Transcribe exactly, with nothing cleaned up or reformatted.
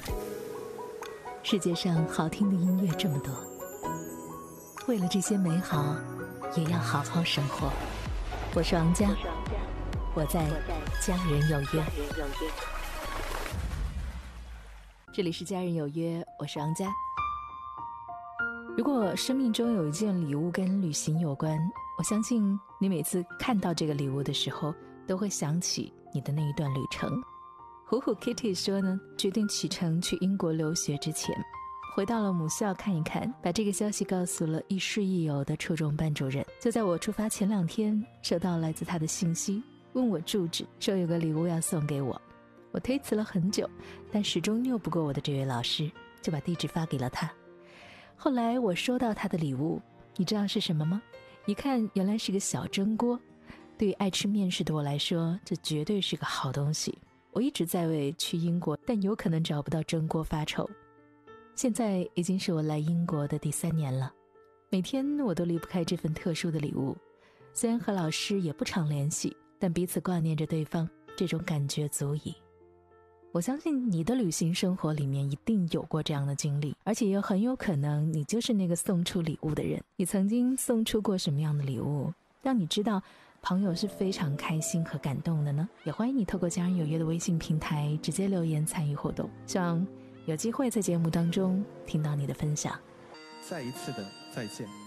世界上好听的音乐这么多，为了这些美好也要好好生活。我是王佳，我在家人有约。这里是家人有约，我是王佳。如果生命中有一件礼物跟旅行有关，我相信你每次看到这个礼物的时候都会想起你的那一段旅程。虎虎 Kitty 说呢，决定启程去英国留学之前，回到了母校看一看，把这个消息告诉了亦师亦友的初中班主任。就在我出发前两天，收到来自他的信息，问我住址，说有个礼物要送给我。我推辞了很久，但始终拗不过我的这位老师，就把地址发给了他。后来我收到他的礼物，你知道是什么吗？一看原来是个小蒸锅。对于爱吃面食的我来说，这绝对是个好东西。我一直在为去英国但有可能找不到蒸锅发愁。现在已经是我来英国的第三年了，每天我都离不开这份特殊的礼物。虽然和老师也不常联系，但彼此挂念着对方，这种感觉足矣。我相信你的旅行生活里面一定有过这样的经历，而且也很有可能你就是那个送出礼物的人。你曾经送出过什么样的礼物，让你知道朋友是非常开心和感动的呢？也欢迎你透过家人有约的微信平台直接留言参与活动，希望有机会在节目当中听到你的分享。 再一次的再见。